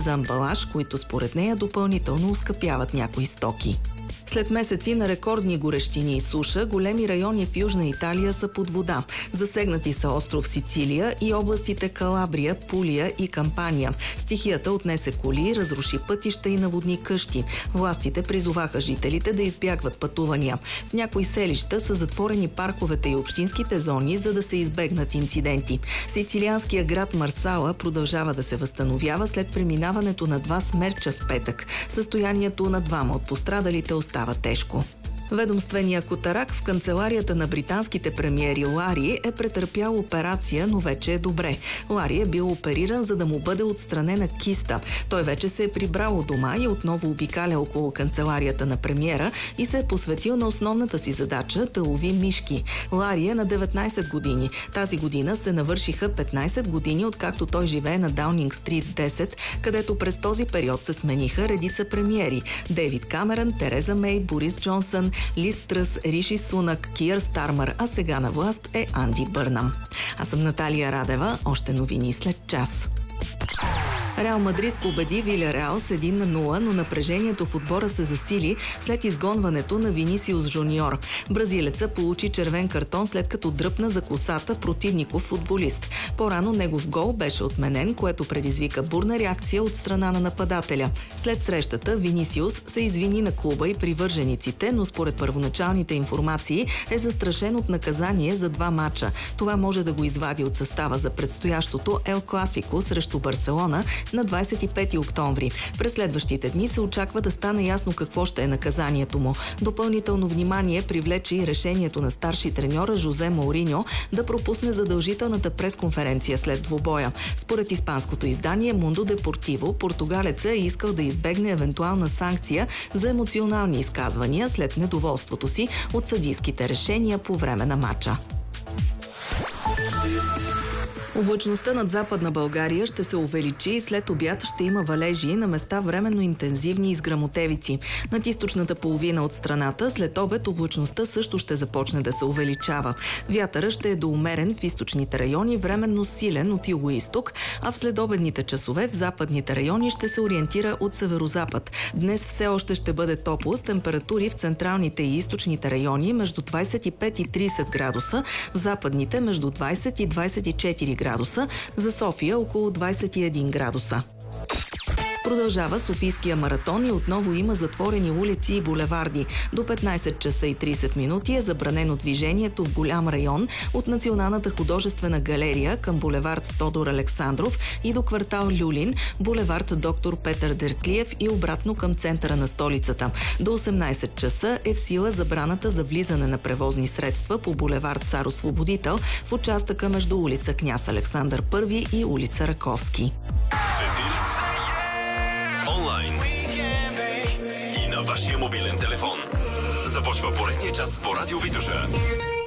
за амбалаж, които според нея допълнително оскъпяват някои стоки. След месеци на рекордни горещини и суша, големи райони в Южна Италия са под вода. Засегнати са остров Сицилия и областите Калабрия, Пулия и Кампания. Стихията отнесе коли, разруши пътища и наводни къщи. Властите призоваха жителите да избягват пътувания. В някои селища са затворени парковете и общинските зони, за да се избегнат инциденти. Сицилианският град Марсала продължава да се възстановява след преминаването на 2 смерча в петък. Състоянието на 2 от пострадалите става тежко. Ведомственият котарак в канцеларията на британските премиери Лари е претърпял операция, но вече е добре. Лари е бил опериран, за да му бъде отстранена киста. Той вече се е прибрал у дома и отново обикаля около канцеларията на премиера и се е посветил на основната си задача да лови мишки. Лари е на 19 години. Тази година се навършиха 15 години, откакто той живее на Даунинг Стрит 10, където през този период се смениха редица премиери – Дейвид Камерън, Тереза Мей, Борис Джонсън, Лиз Тръс, Риши Сунак, Киър Стармър, а сега на власт е Анди Бърнам. Аз съм Наталия Радева, още новини след час. Реал Мадрид победи Вилияреал с 1-0, но напрежението в отбора се засили след изгонването на Винисиус Жуниор. Бразилеца получи червен картон, след като дръпна за косата противников футболист. По-рано негов гол беше отменен, което предизвика бурна реакция от страна на нападателя. След срещата Винисиус се извини на клуба и привържениците, но според първоначалните информации е застрашен от наказание за 2 мача. Това може да го извади от състава за предстоящото Ел Класико срещу Барселона на 25 октомври. През следващите дни се очаква да стане ясно какво ще е наказанието му. Допълнително внимание привлече и решението на старши треньора Жозе Мауриньо да пропусне задължителната пресконференция след двубоя. Според испанското издание Mundo Deportivo, португалеца е искал да избегне евентуална санкция за емоционални изказвания след недоволството си от съдийските решения по време на матча. Облачността над Западна България ще се увеличи и след обяд ще има валежи, на места временно интензивни изграмотевици. Над източната половина от страната след обед облачността също ще започне да се увеличава. Вятърът ще е до умерен в източните райони, временно силен от югоизток, а в следобедните часове в западните райони ще се ориентира от северозапад. Днес все още ще бъде топло с температури в централните и източните райони между 25 и 30 градуса, в западните между 20 и 24 градуса. За София около 21 градуса. Продължава Софийския маратон и отново има затворени улици и булеварди. До 15 часа и 30 минути е забранено движението в голям район от Националната художествена галерия към булевард Тодор Александров и до квартал Люлин, булевард Доктор Петър Дертлиев и обратно към центъра на столицата. До 18 часа е в сила забраната за влизане на превозни средства по булевард Цар Освободител в участъка между улица Княз Александър I и улица Раковски. Онлайн и на вашия мобилен телефон. Започва поредния час по Радио Витоша.